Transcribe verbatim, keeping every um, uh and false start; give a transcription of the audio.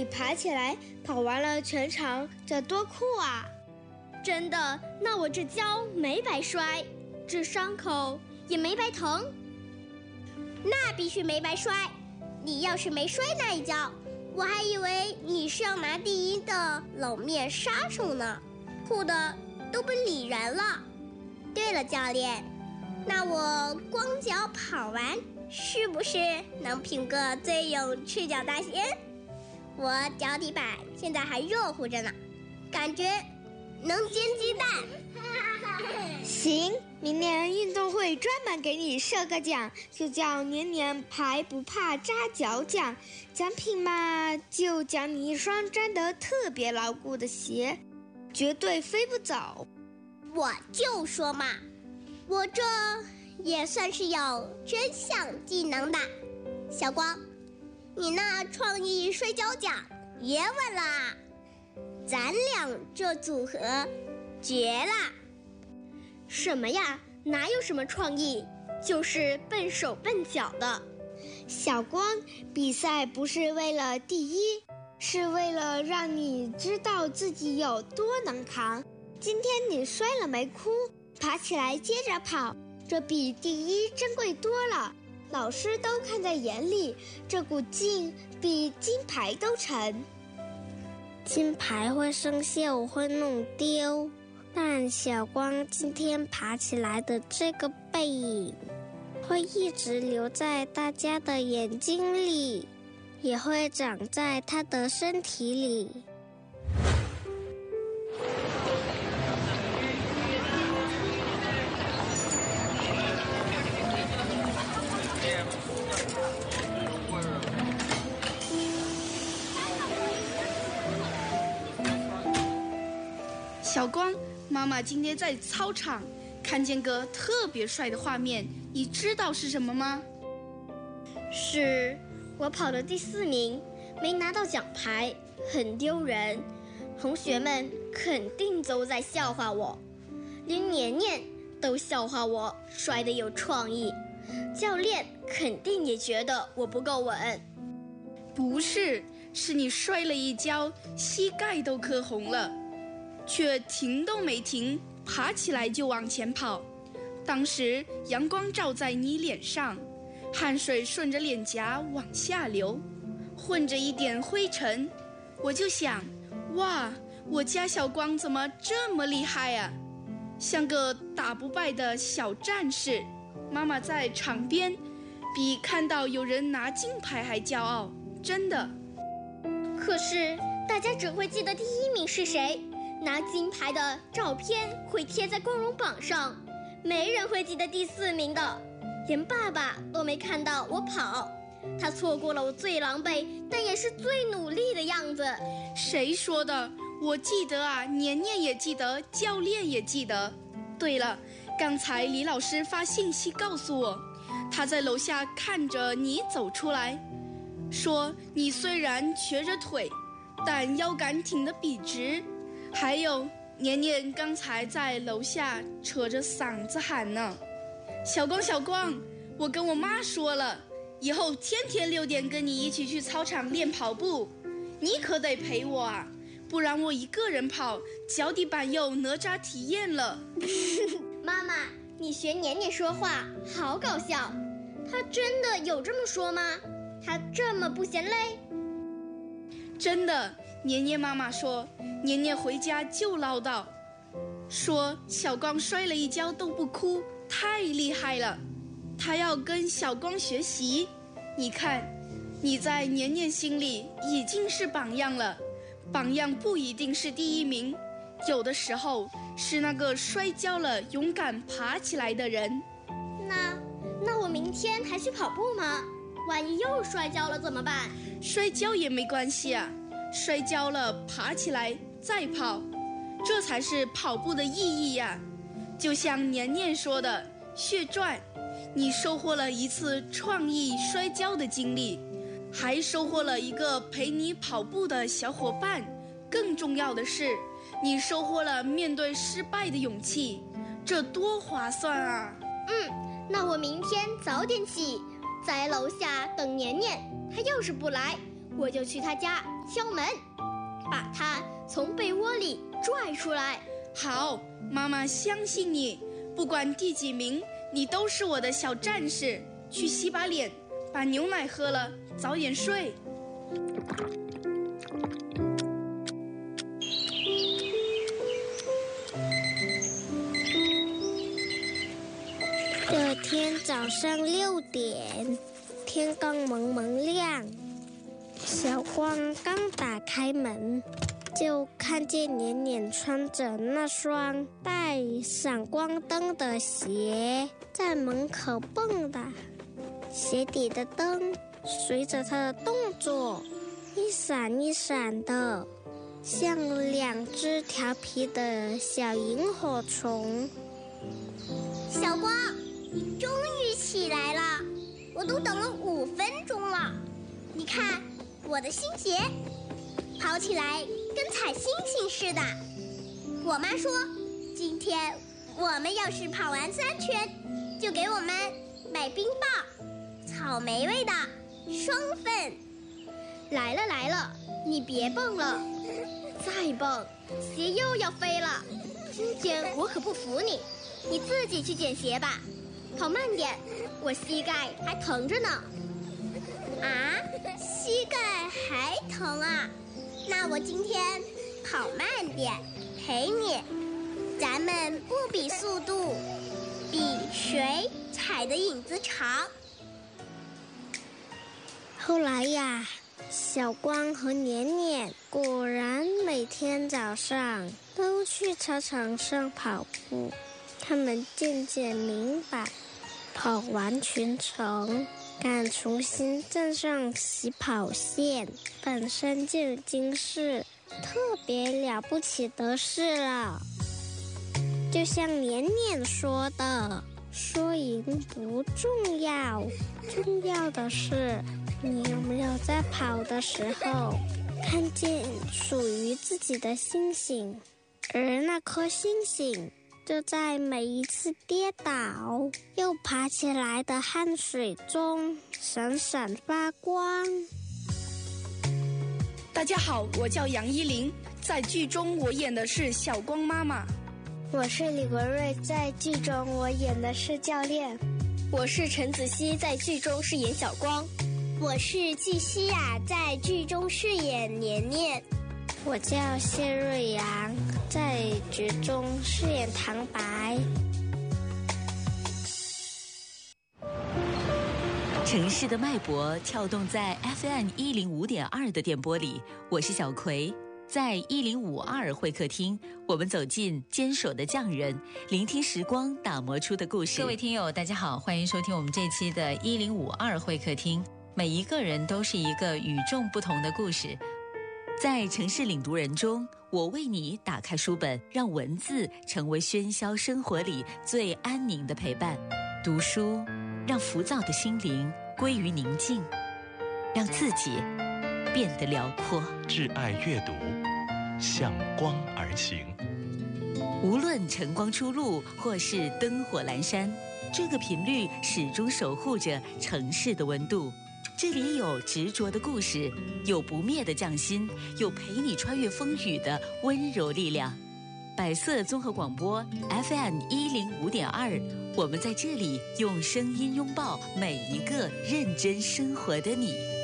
你爬起来跑完了全场，这多酷啊！ 真的，那我这跤没白摔，这伤口也没白疼。 那必须没白摔，你要是没摔那一跤，我还以为你是要拿第一的冷面杀手呢，酷的都不理人了。对了，教练，那我光脚跑完是不是能评个最勇赤脚大仙？我脚底板现在还热乎着呢，感觉能煎鸡蛋。 行，明年运动会专门给你设个奖，就叫年年排不怕扎脚奖。奖品嘛，就奖你一双粘得特别牢固的鞋，绝对飞不走。 我就说嘛，我这也算是有真项技能的。小光，你那创意摔跤奖别问了，咱俩这组合绝了。 什么呀？哪有什么创意，就是笨手笨脚的。 小光，比赛不是为了第一，是为了让你知道自己有多能扛。今天你摔了没哭，爬起来接着跑，这比第一珍贵多了，老师都看在眼里，这股劲比金牌都沉。 金牌会生锈，会弄丢，但小光今天爬起来的这个背影会一直留在大家的眼睛里，也会长在他的身体里。 小光，妈妈今天在操场看见个特别帅的画面，你知道是什么吗？ 是我跑的第四名，没拿到奖牌，很丢人，同学们肯定都在笑话我，连年年都笑话我摔得有创意，教练肯定也觉得我不够稳。 不是，是你摔了一跤，膝盖都磕红了，却停都没停，爬起来就往前跑。当时阳光照在你脸上，汗水顺着脸颊往下流，混着一点灰尘。我就想，哇，我家小光怎么这么厉害啊，像个打不败的小战士。妈妈在场边比看到有人拿金牌还骄傲，真的。 可是大家只会记得第一名是谁，拿金牌的照片会贴在光荣榜上，没人会记得第四名的。连爸爸都没看到我跑，他错过了我最狼狈但也是最努力的样子。 谁说的？我记得啊，年年也记得，教练也记得。对了，刚才李老师发信息告诉我，他在楼下看着你走出来，说你虽然瘸着腿，但腰杆挺得笔直。还有年年刚才在楼下扯着嗓子喊呢，小光小光，我跟我妈说了，以后天天六点跟你一起去操场练跑步，你可得陪我啊，不然我一个人跑脚底板又哪吒体验了。 妈妈，你学年年说话好搞笑，他真的有这么说吗？他这么不嫌累？ 真的，年年妈妈说，年年回家就唠叨，说小光摔了一跤都不哭，太厉害了，他要跟小光学习。你看，你在年年心里已经是榜样了，榜样不一定是第一名，有的时候是那个摔跤了勇敢爬起来的人。 那那我明天还去跑步吗？万一又摔跤了怎么办？ 摔跤也没关系啊，摔跤了爬起来再跑，这才是跑步的意义呀。就像年年说的，血赚，你收获了一次创意摔跤的经历，还收获了一个陪你跑步的小伙伴，更重要的是你收获了面对失败的勇气，这多划算啊。 嗯，那我明天早点起，在楼下等年年，他要是不来， 我就去他家敲门，把他从被窝里拽出来。 好，妈妈相信你，不管第几名，你都是我的小战士。去洗把脸，把牛奶喝了，早点睡。 第二天早上六点，天刚蒙蒙亮，小光刚打开门，就看见年年穿着那双带闪光灯的鞋在门口蹦跶，鞋底的灯随着他的动作一闪一闪的，像两只调皮的小萤火虫。 小光，你终于起来了，我都等了五分钟了。你看我的新鞋，跑起来跟踩星星似的。我妈说，今天我们要是跑完三圈，就给我们买冰棒，草莓味的，双份。 来了来了，你别蹦了，再蹦，鞋又要飞了。今天我可不服你，你自己去捡鞋吧，跑慢点，我膝盖还疼着呢。 啊，膝盖还疼啊？那我今天跑慢点，陪你。咱们不比速度，比谁踩的影子长。 后来呀，小光和年年果然每天早上都去操场上跑步。他们渐渐明白，跑完全程，敢重新站上起跑线，本身就已经是特别了不起的事了。就像年年说的，说赢不重要，重要的是你有没有在跑的时候看见属于自己的星星，而那颗星星就在每一次跌倒又爬起来的汗水中闪闪发光。 大家好，我叫杨依林，在剧中我演的是小光妈妈。 我是李国瑞，在剧中我演的是教练。 我是陈子熙，在剧中饰演小光。 我是季希雅，在剧中饰演年年。 我叫谢瑞阳，在剧中饰演唐白。 城市的脉搏跳动在 F M 一零五点二的电波里，我是小葵。在一零五二会客厅，我们走进坚守的匠人，聆听时光打磨出的故事。各位听友，大家好，欢迎收听我们这期的一零五二会客厅。每一个人都是一个与众不同的故事。在城市领读人中，我为你打开书本，让文字成为喧嚣生活里最安宁的陪伴。读书，让浮躁的心灵归于宁静，让自己变得辽阔。 挚爱阅读，向光而行。 无论晨光初露或是灯火阑珊，这个频率始终守护着城市的温度。这里有执着的故事，有不灭的匠心，有陪你穿越风雨的温柔力量。百色综合广播 F M 一零五点二，我们在这里用声音拥抱每一个认真生活的你。